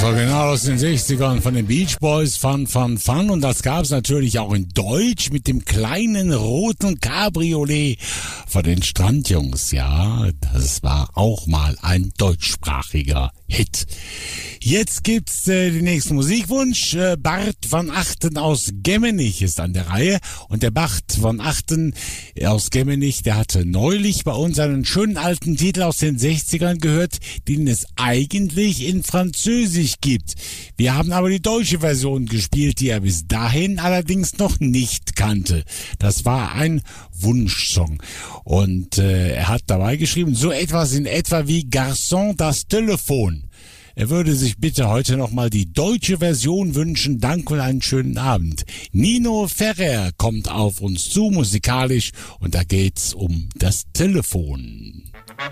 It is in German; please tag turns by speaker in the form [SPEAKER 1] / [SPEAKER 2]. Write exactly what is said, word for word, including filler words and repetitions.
[SPEAKER 1] Das Original aus den sechzigern von den Beach Boys, Fun, Fun, Fun. Und das gab es natürlich auch in Deutsch mit dem kleinen roten Cabriolet von den Strandjungs. Ja, das war auch mal ein deutschsprachiger Hit. Jetzt gibt's äh, den nächsten Musikwunsch. Äh, Bart van Achten aus Gemmenich ist an der Reihe. Und der Bart van Achten aus Gemmenich, der hatte neulich bei uns einen schönen alten Titel aus den sechzigern gehört, den es eigentlich in Französisch gibt. Wir haben aber die deutsche Version gespielt, die er bis dahin allerdings noch nicht kannte. Das war ein Wunschsong. Und äh, er hat dabei geschrieben, so etwas in etwa wie Garçon das Telefon. Er würde sich bitte heute nochmal die deutsche Version wünschen. Danke und einen schönen Abend. Nino Ferrer kommt auf uns zu musikalisch und da geht's um das Telefon.